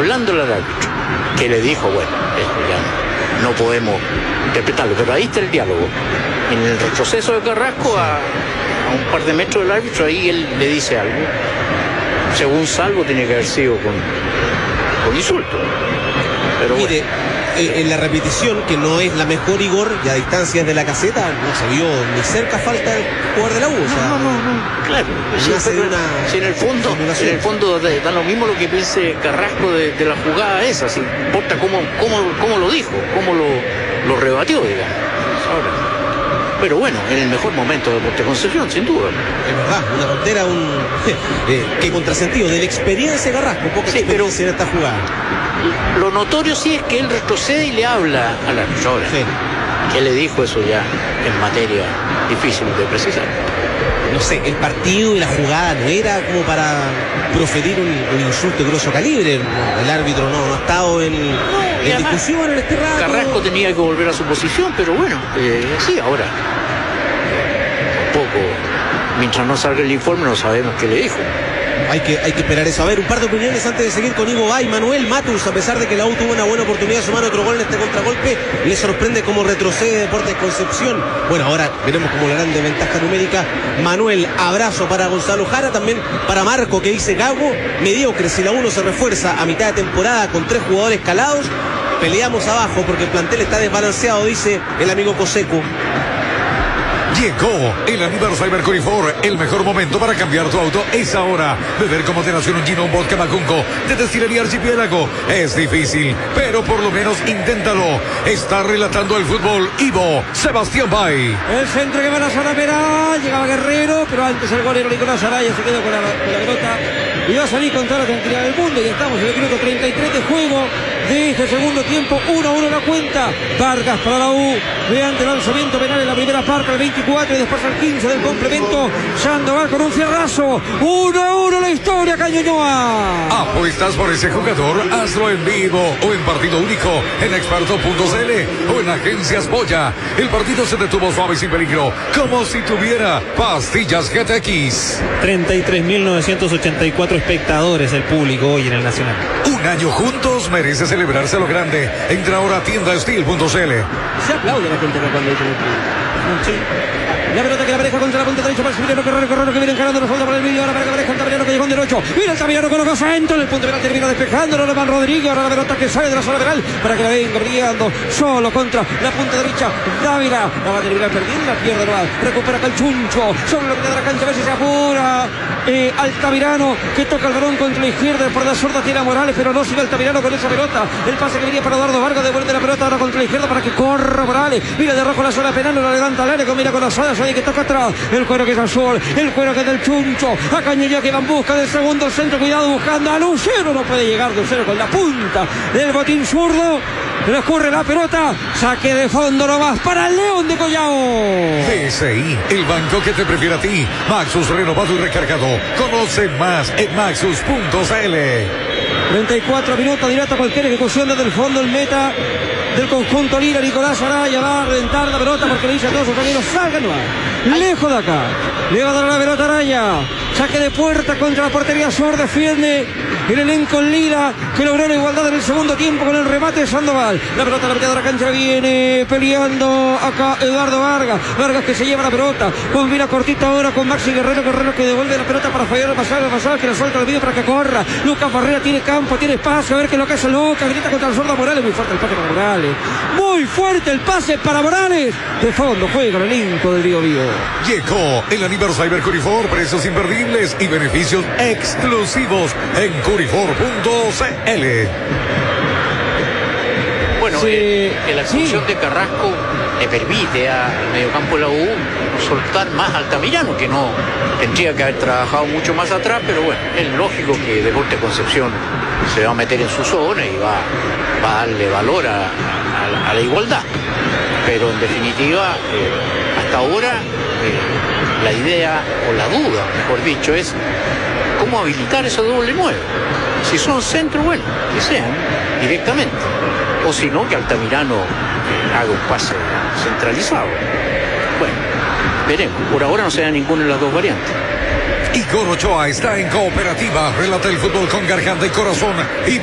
hablándole al árbitro, que le dijo, bueno, ya no podemos interpretarlo, pero ahí está el diálogo. En el retroceso de Carrasco a un par de metros del árbitro, ahí él le dice algo. Según Salvo, tiene que haber sido con insulto. Pero mire, en la repetición, que no es la mejor, Igor, y a distancias de la caseta, no se vio ni cerca falta del jugador de la U. O sea, no. Claro. Si en el fondo da lo mismo lo que piense Carrasco de la jugada esa, si importa cómo lo dijo, cómo lo rebatió, digamos. Ahora, pero bueno, en el mejor momento de Deportes Concepción, sin duda. Es verdad, una tontera, que contrasentido de la experiencia de Carrasco, poca experiencia en esta jugada. Lo notorio sí es que él retrocede y le habla a la ahora. Sí. ¿Qué le dijo? Eso ya en materia difícil de precisar. No sé, el partido y la jugada no era como para proferir un insulto de grosso calibre. El árbitro no ha estado en discusión en este rato. Carrasco tenía que volver a su posición, pero bueno, sí, ahora. Tampoco, mientras no salga el informe, no sabemos qué le dijo. Hay que esperar eso. A ver, un par de opiniones antes de seguir con Ivo Bay. Manuel Matus, a pesar de que la U tuvo una buena oportunidad de sumar otro gol en este contragolpe, le sorprende cómo retrocede Deportes Concepción. Bueno, ahora veremos cómo le dan de ventaja numérica. Manuel, abrazo para Gonzalo Jara, también para Marco, que dice: Gago, mediocre, si la U no se refuerza a mitad de temporada con 3 jugadores calados, peleamos abajo porque el plantel está desbalanceado, dice el amigo Coseco. Llegó el aniversario Mercury Ford. El mejor momento para cambiar tu auto es ahora. Beber como te nació un gino, un vodka Macunco de Destilería Archipiélago es difícil, pero por lo menos inténtalo. Está relatando el fútbol Ivo Sebastián Bay. El centro que va a la zona penal. Llegaba Guerrero, pero antes el golero Nicolás Araya se quedó con la pelota y va a salir con toda la tranquilidad del mundo. Y estamos en el minuto 33 de juego de este segundo tiempo. 1-1 la cuenta. Vargas para la U mediante el lanzamiento penal en la primera parte, al 24 y después al 15 del complemento. Sandoval con un fierrazo. 1-1 la historia, Cañoñoa. ¿Apuestas por ese jugador? Hazlo en vivo o en partido único en experto.cl o en Agencias Boya. El partido se detuvo suave y sin peligro, como si tuviera pastillas GTX. 33.984 espectadores el público hoy en el Nacional. Un año juntos merece celebrarse a lo grande. Entra ahora a tiendasteel.cl. Se aplaude la gente cuando dice el sí. La pelota que la pareja contra la punta derecha para el Guerrero que viene encarando la falta para el medio. Ahora para que aparezca el Tamirano que llegó en derecho. Mira el Tamirano con los centros. El punto penal termina despejando. Ahora Van Rodríguez. Ahora la pelota que sale de la zona penal para que la venga brillando solo contra la punta derecha. Dávila la va a terminar perdiendo. La pierde nomás. Recupera Calchuncho. Sobre la mitad de la cancha. A ver si se apura. Altamirano que toca el balón contra la izquierda. Por la zurda tiene a Morales, pero no sigue Altamirano con esa pelota. El pase que venía para Eduardo Vargas. Devuelve la pelota ahora contra la izquierda para que corra Morales. Mira de rojo la zona penal. La levanta al área. Combina con la zona que toca atrás. El cuero que es azul. El cuero que es del Chuncho. A Cañería que va en busca del segundo centro. Cuidado buscando a Lucero. No puede llegar Lucero con la punta del botín zurdo. Le escurre la pelota. Saque de fondo nomás para el León de Collao. DSI, el banco que te prefiere a ti. Maxus renovado y recargado. Conoce más en maxus.cl. 34 minutos, directo a cualquier ejecución desde el fondo, el meta del conjunto Lira. Nicolás Araya va a reventar la pelota porque le dice a todos sus amigos: salgan más, lejos de acá. Le va a dar la pelota a Araya. Saque de puerta contra la portería Sor. Defiende el elenco Lira, que logró la igualdad en el segundo tiempo con el remate de Sandoval. La pelota a la mitad de la cancha viene peleando acá Eduardo Vargas. Vargas que se lleva la pelota. Combina cortita ahora con Maxi Guerrero. Guerrero que devuelve la pelota para fallar el pasar, que la suelta el vídeo para que corra. Lucas Barrera tiene campo, tiene espacio. A ver qué es lo que hace Lucas. Grita contra el sordo Morales. Muy fuerte el pase para Morales. Muy fuerte el pase para Morales. De fondo juega el elenco del Río Vivo. Llegó el aniversario Mercury Ford. Precios imperdibles y beneficios exclusivos en curifor.cl. Bueno, sí, la expulsión de Carrasco le permite al mediocampo de la U soltar más al Altamirano, que no tendría que haber trabajado mucho más atrás, pero bueno, es lógico que Deportes Concepción se va a meter en su zona y va a darle valor a la igualdad. Pero en definitiva, hasta ahora, la idea, o la duda, mejor dicho, es cómo habilitar ese doble 9. Si son centro, bueno, que sean directamente. O si no, que Altamirano haga un pase centralizado. Bueno, veremos. Por ahora no se da ninguna de las dos variantes. Igor Ochoa está en Cooperativa. Relata el fútbol con garganta y corazón. Y